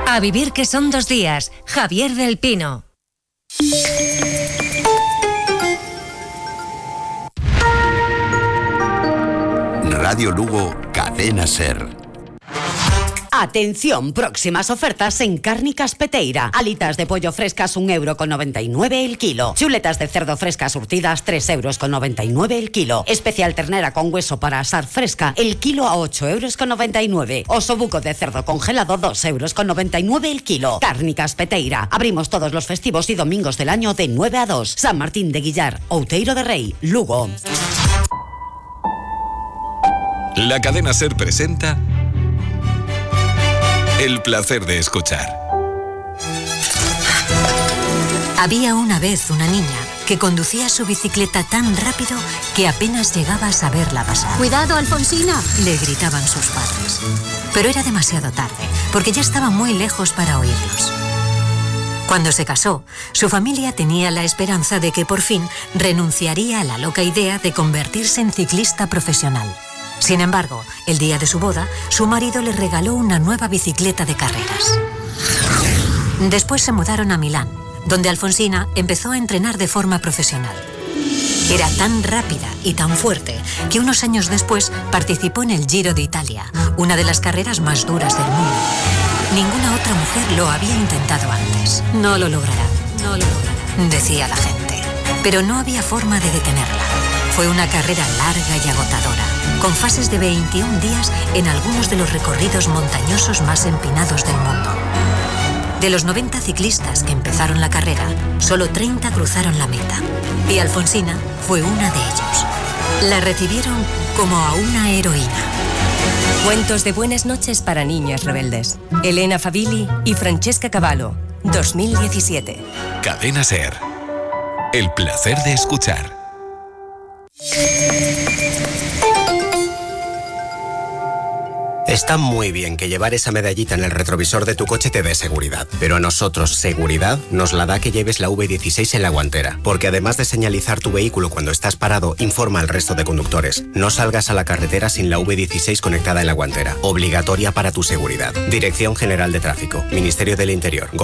A vivir que son 2 días. Javier del Pino. Radio Lugo, Cadena Ser. Atención, próximas ofertas en Cárnicas Peteira. Alitas de pollo frescas 1,99 € el kilo. Chuletas de cerdo frescas surtidas 3,99 € el kilo. Especial ternera con hueso para asar fresca el kilo a 8,99 €. Osobuco de cerdo congelado 2,99 € el kilo. Cárnicas Peteira. Abrimos todos los festivos y domingos del año de 9 a 2. San Martín de Guillar, Outeiro de Rei, Lugo. La Cadena Ser presenta El placer de escuchar. Había una vez una niña que conducía su bicicleta tan rápido que apenas llegaba a saberla pasar. ¡Cuidado, Alfonsina!, le gritaban sus padres. Pero era demasiado tarde, porque ya estaba muy lejos para oírlos. Cuando se casó, su familia tenía la esperanza de que por fin renunciaría a la loca idea de convertirse en ciclista profesional. Sin embargo, el día de su boda, su marido le regaló una nueva bicicleta de carreras. Después se mudaron a Milán, donde Alfonsina empezó a entrenar de forma profesional. Era tan rápida y tan fuerte que unos años después participó en el Giro de Italia, una de las carreras más duras del mundo. Ninguna otra mujer lo había intentado antes. No lo logrará, decía la gente. Pero no había forma de detenerla. Fue una carrera larga y agotadora, con fases de 21 días en algunos de los recorridos montañosos más empinados del mundo. De los 90 ciclistas que empezaron la carrera, solo 30 cruzaron la meta. Y Alfonsina fue una de ellos. La recibieron como a una heroína. Cuentos de buenas noches para niñas rebeldes. Elena Favilli y Francesca Cavallo, 2017. Cadena Ser. El placer de escuchar. Está muy bien que llevar esa medallita en el retrovisor de tu coche te dé seguridad, pero a nosotros seguridad nos la da que lleves la V16 en la guantera, porque además de señalizar tu vehículo cuando estás parado, informa al resto de conductores. No salgas a la carretera sin la V16 conectada en la guantera, obligatoria para tu seguridad. Dirección General de Tráfico, Ministerio del Interior.